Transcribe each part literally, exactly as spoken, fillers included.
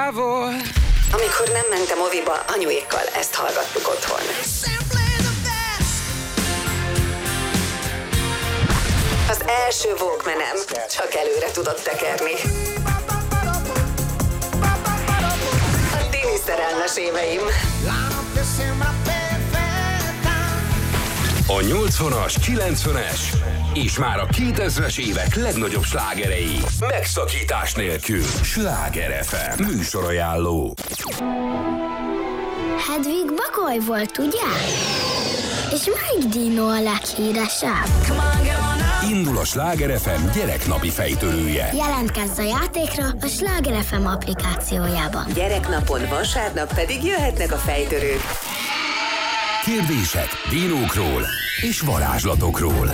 Amikor nem mentem oviba, anyuékkal ezt hallgattuk otthon. Az első Walkmanem csak előre tudott tekerni. A tini szerelmes éveim. A nyolcvanas, kilencvenes és már a kétezres évek legnagyobb slágerei. Megszakítás nélkül. Sláger ef em műsorajánló. Hedvig Bagoly volt, ugye? És melyik dino a leghíresebb? Indul a Sláger ef em gyereknapi fejtörője. Jelentkezz a játékra a Sláger ef em applikációjában. Gyereknapon vasárnap pedig jöhetnek a fejtörők. Kérdések dinókról és varázslatokról.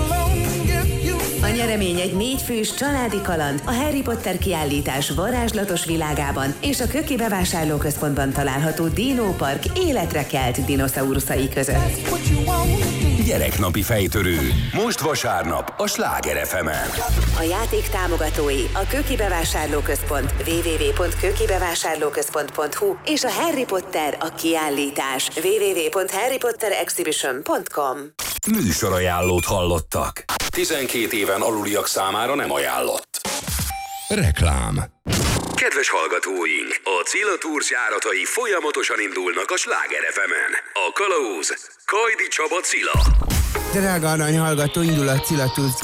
A nyeremény egy négyfős családi kaland a Harry Potter kiállítás varázslatos világában és a Köki bevásárlóközpontban található Dino Park életre kelt dinoszauruszai között. Gyereknapi fejtörő. Most vasárnap a Sláger ef emen. A játék támogatói a Köki bevásárlóközpont double-u double-u double-u pont köki bevásárlóközpont pont hu és a Harry Potter a kiállítás double-u double-u double-u pont harry potter exhibition pont com. Műsorajánlót hallottak. tizenkét éven aluliak számára nem ajánlott. Reklám. Kedves hallgatóink, a Cilla Tours járatai folyamatosan indulnak a Sláger ef emen. A kalauz Kajdi Csaba Cilla. Drága arany hallgató, indul a Cilla Tours.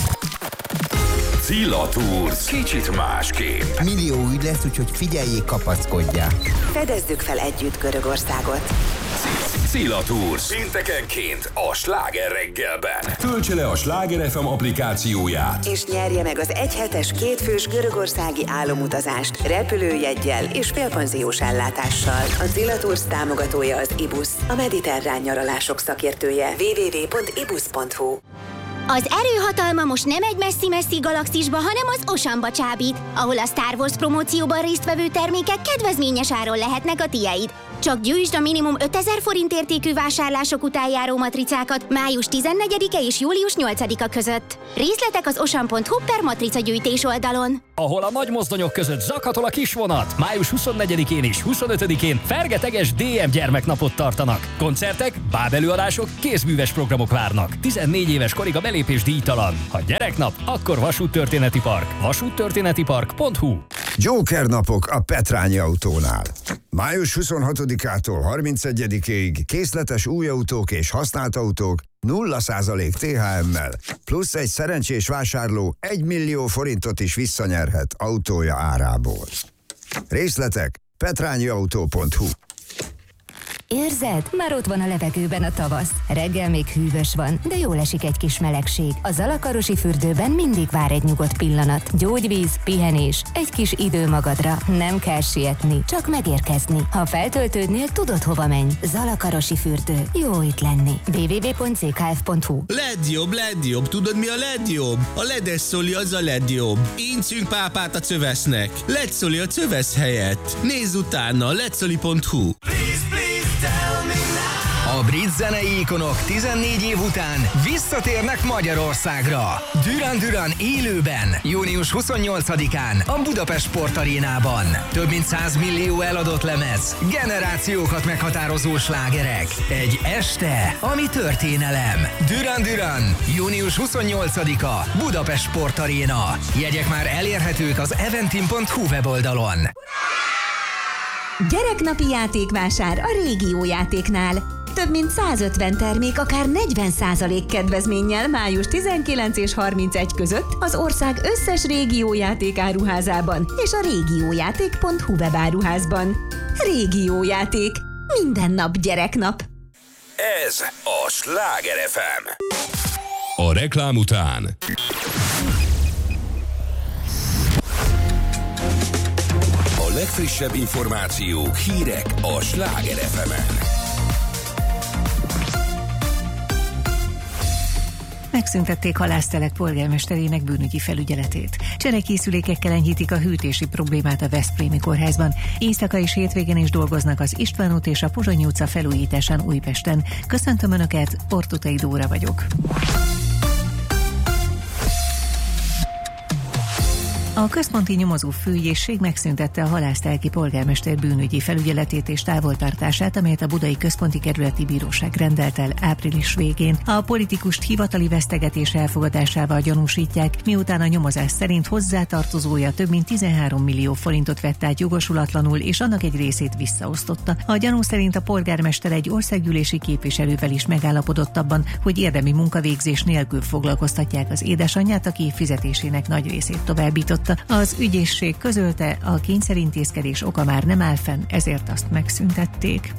Cilla Tours. Kicsit másképp. Millió ügy lesz, úgyhogy figyeljék, kapaszkodják. Fedezzük fel együtt Görögországot. Cilla Tours. Péntekenként a Sláger reggelben. Töltse le a Sláger ef em applikációját. És nyerje meg az egyhetes kétfős görögországi álomutazást repülőjeggyel és félpanziós ellátással. A Cilla Tours támogatója az ibusz, a mediterrán nyaralások szakértője. double-u double-u double-u pont ibusz pont hu. Az erőhatalma most nem egy messzi-messzi galaxisba, hanem az Oceanba csábít, ahol a Star Wars promócióban résztvevő termékek kedvezményes áron lehetnek a tiéd. Csak gyűjtsd a minimum ötezer forint értékű vásárlások után járó matricákat május tizennegyedike és július nyolcadika között. Részletek az ocean pont hu per matricagyűjtés oldalon. Ahol a nagy mozdonyok között zakatol a kisvonat, május huszonnegyedikén és huszonötödikén fergeteges dé em gyermeknapot tartanak. Koncertek, bábelőadások, kézműves programok várnak. tizennégy éves korig a belépés díjtalan. Ha gyereknap, akkor Vasúttörténeti Park. vasúttörténeti park pont hu. Joker napok a Petrányi Autónál. május huszonhatodikától harmincegyedikéig készletes új autók és használt autók nulla százalék té há emmel, plusz egy szerencsés vásárló egy millió forintot is visszanyerhet autója árából. Részletek petrányiautó pont hu. Érzed? Már ott van a levegőben a tavasz. Reggel még hűvös van, de jól esik egy kis melegség. A Zalakarosi fürdőben mindig vár egy nyugodt pillanat. Gyógyvíz, pihenés, egy kis idő magadra. Nem kell sietni, csak megérkezni. Ha feltöltődnél, tudod hova menj. Zalakarosi fürdő. Jó itt lenni. double-u double-u double-u pont zé ká ef pont hu. Ledjobb, ledjobb. Tudod mi a ledjobb? A ledes szoli az a ledjobb. Incünk pápát a cövesznek. Ledszoli a cövesz helyett. Nézz utána, ledszoli pont hu. A brit zenei ikonok tizennégy év után visszatérnek Magyarországra. Duran Duran élőben, június huszonnyolcadikán a Budapest Sportarénában. Több mint száz millió eladott lemez, generációkat meghatározó slágerek. Egy este, ami történelem. Duran Duran, június huszonnyolcadika, Budapest Sportaréna. Jegyek már elérhetők az eventim pont hu weboldalon. Gyereknapi játékvásár a Régió játéknál. Több mint százötven termék akár negyven százalék kedvezménnyel május tizenkilenc és harmincegy között az ország összes Régiójáték áruházában és a régiójáték pont hu webáruházban. Régiójáték. Minden nap gyereknap. Ez a Sláger ef em. A reklám után a legfrissebb információk, hírek a Sláger ef emen. Megszüntették Halásztelek polgármesterének bűnügyi felügyeletét. Cserekészülékekkel enyhítik a hűtési problémát a Veszprémi kórházban. Éjszaka és hétvégén is dolgoznak az István út és a Pozsonyi utca felújításán Újpesten. Köszöntöm Önöket, Ortutai Dóra vagyok. A központi nyomozó főügyészség megszüntette a Halásztelki polgármester bűnügyi felügyeletét és távoltartását, amelyet a Budai Központi Kerületi Bíróság rendelt el április végén. A politikust hivatali vesztegetés elfogadásával gyanúsítják, miután a nyomozás szerint hozzátartozója több mint tizenhárom millió forintot vett át jogosulatlanul, és annak egy részét visszaosztotta. A gyanú szerint a polgármester egy országgyűlési képviselővel is megállapodott abban, hogy érdemi munkavégzés nélkül foglalkoztatják az édesanyját, aki fizetésének nagy részét továbbított. Az ügyészség közölte, a kényszerintézkedés oka már nem áll fenn, ezért azt megszüntették.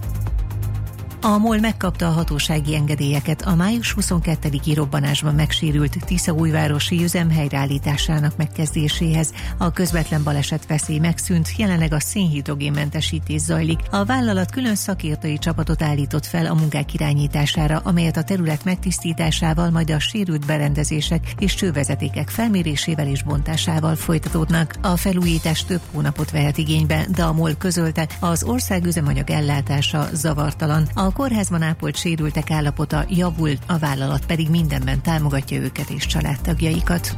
A MOL megkapta a hatósági engedélyeket a május huszonkettediki robbanásban megsérült Tiszaújvárosi üzem helyreállításának megkezdéséhez. A közvetlen baleset veszély megszűnt, jelenleg a szénhidrogénmentesítés zajlik. A vállalat külön szakértői csapatot állított fel a munkák irányítására, amelyet a terület megtisztításával, majd a sérült berendezések és csővezetékek felmérésével és bontásával folytatódnak. A felújítás több hónapot vehet igénybe, de a MOL közölte, az ország üzemanyag ellátása zavartalan. A kórházban ápolt sérültek állapota javult, a vállalat pedig mindenben támogatja őket és családtagjaikat.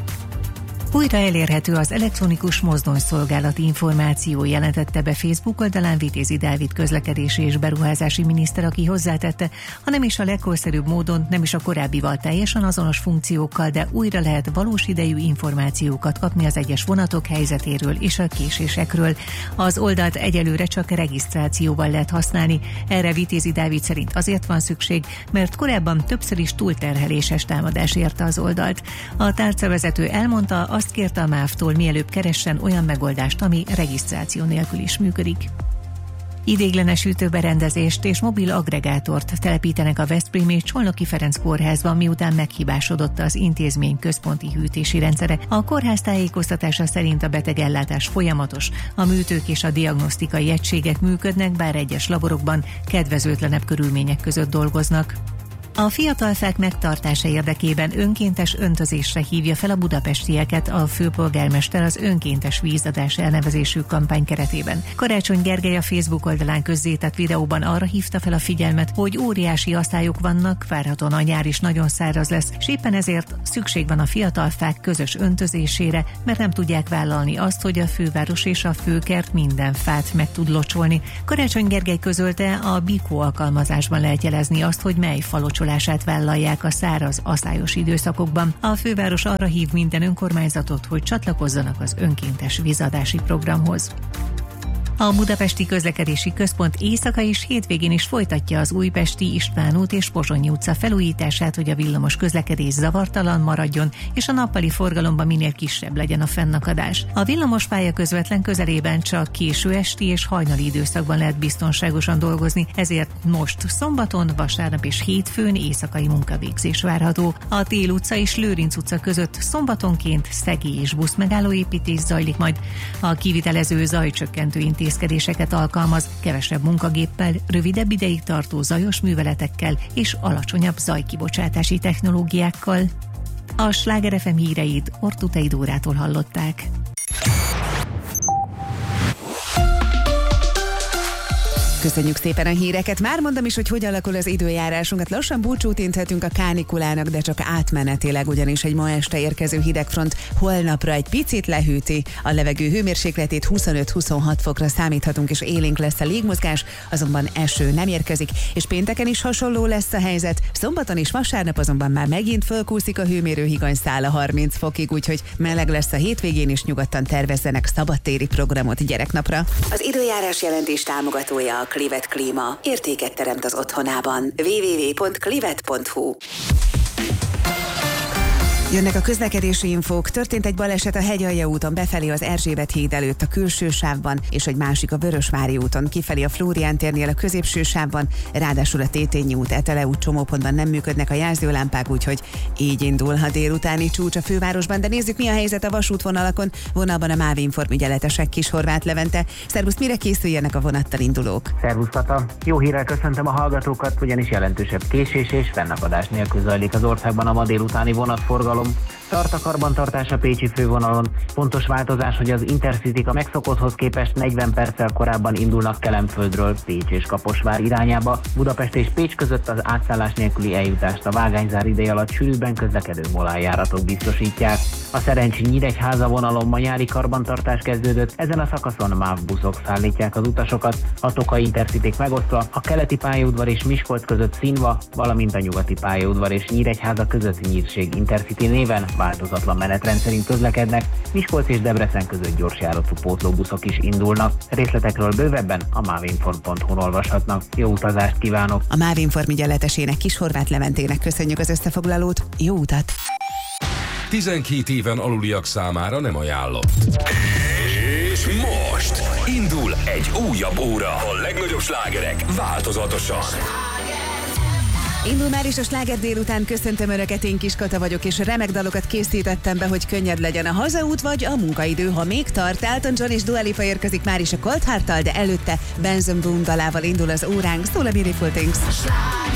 Újra elérhető az elektronikus mozdonyszolgálati információ, jelentette be Facebook oldalán Vitézi Dávid közlekedési és beruházási miniszter, aki hozzátette, ha nem is a legkorszerűbb módon, nem is a korábbival teljesen azonos funkciókkal, de újra lehet valós idejű információkat kapni az egyes vonatok helyzetéről és a késésekről. Az oldalt egyelőre csak regisztrációval lehet használni, erre Vitézi Dávid szerint azért van szükség, mert korábban többször is túlterheléses támadás érte az oldalt. A tárcavezető elmondta, azt kérte a MÁV-tól, mielőbb keressen olyan megoldást, ami regisztráció nélkül is működik. Idéglenes hűtőberendezést és mobil aggregátort telepítenek a veszprémi Csolnoki Ferenc kórházban, miután meghibásodott az intézmény központi hűtési rendszere. A kórház tájékoztatása szerint a betegellátás folyamatos, a műtők és a diagnosztikai egységek működnek, bár egyes laborokban kedvezőtlenebb körülmények között dolgoznak. A fiatalfák megtartása érdekében önkéntes öntözésre hívja fel a budapestieket a főpolgármester az önkéntes vízadás elnevezésű kampány keretében. Karácsony Gergely a Facebook oldalán közzétett videóban arra hívta fel a figyelmet, hogy óriási asszályok vannak, várhatóan a nyár is nagyon száraz lesz, és éppen ezért szükség van a fiatalfák közös öntözésére, mert nem tudják vállalni azt, hogy a főváros és a főkert minden fát meg tud locsolni. Karácsony Gergely közölte, a Bikó alkalmazásban lehet jelezni azt, hogy mely falocsolását vállalják a száraz, aszályos időszakokban. A főváros arra hív minden önkormányzatot, hogy csatlakozzanak az önkéntes vízadási programhoz. A Budapesti Közlekedési Központ éjszaka és hétvégén is folytatja az Újpesti István út és Pozsonyi utca felújítását, hogy a villamos közlekedés zavartalan maradjon, és a nappali forgalomban minél kisebb legyen a fennakadás. A villamospálya közvetlen közelében csak késő esti és hajnali időszakban lehet biztonságosan dolgozni, ezért most szombaton, vasárnap és hétfőn éjszakai munkavégzés várható. A Tél utca és Lőrinc utca között szombatonként szegély és busz megállóépítés zajlik majd. A kivitelező zajcsökkentő intézkedéseket alkalmaz, kevesebb munkagéppel, rövidebb ideig tartó zajos műveletekkel és alacsonyabb zajkibocsátási technológiákkal. A Sláger ef em híreit Ortutei Dórától hallották. Köszönjük szépen a híreket. Már mondom is, hogy hogy alakul az időjárásunkat. Lassan búcsút inthetünk a kánikulának, de csak átmenetileg, ugyanis egy ma este érkező hidegfront holnapra egy picit lehűti. A levegő hőmérsékletét huszonöt-huszonhat fokra számíthatunk, és élénk lesz a légmozgás, azonban eső nem érkezik, és pénteken is hasonló lesz a helyzet. Szombaton és vasárnap azonban már megint fölkúszik a hőmérőhigany száll a harminc fokig, úgyhogy meleg lesz a hétvégén, és nyugodtan tervezzenek szabadtéri programot gyereknapra. Az időjárás jelentés támogatója a Clivet Klíma. Értéket teremt az otthonában. double-u double-u double-u pont clivet pont hu. Jönnek a közlekedési infók. Történt egy baleset a Hegyalja úton befelé az Erzsébet híd előtt a külső sávban, és egy másik a Vörösvári úton kifelé a Flórián térnél a középső sávban, ráadásul a Tétényi út, Etele út csomópontban nem működnek a jelzőlámpák, úgyhogy így indul a délutáni csúcs a fővárosban. De nézzük, mi a helyzet a vasútvonalakon. Vonalban a MÁV Inform ügyeletesek, Kis Horváth Levente. Szervusz, mire készüljenek a vonattal indulók? Szervusz, Kata. Jó hírrel köszöntöm a hallgatókat, ugyanis jelentősebb késés és fennakadás nélkül zajlik az országban a ma délutáni vonatforgalom. Tart a karbantartás a pécsi fővonalon. Pontos változás, hogy az Intercity a megszokotthoz képest negyven perccel korábban indulnak Kelenföldről Pécs és Kaposvár irányába. Budapest és Pécs között az átszállás nélküli eljutást a vágányzár ideje alatt sűrűbben közlekedő moláljáratok biztosítják. A Szerencsé-Nyíregyháza vonalon ma nyári karbantartás kezdődött, ezen a szakaszon MÁV buszok szállítják az utasokat, a Tokai Intercityk megosztva, a keleti pályaudvar és Miskolc között Színva, valamint a nyugati pályaudvar és Nyíregyháza között Nyírség Intercity néven változatlan menetrend szerint közlekednek, Miskolc és Debrecen között gyorsjáratú pótlóbuszok is indulnak. Részletekről bővebben a mávinform pont hu-n olvashatnak. Jó utazást kívánok! A Mávinform ügyeletesének, Kishorváth Leventének köszönjük az összefoglalót. Jó utat! tizenkét éven aluliak számára nem ajánlott. És most indul egy újabb óra. A legnagyobb slágerek változatosan. Indul már is a sláger délután, köszöntöm Önöket, én Kis Kata vagyok, és remek dalokat készítettem be, hogy könnyed legyen a hazaút vagy a munkaidő, ha még tart. Elton John és Dua Lipa érkezik már is a Cold Heart-tal, de előtte Benson Boone dalával indul az óránk, szól a Beautiful Things.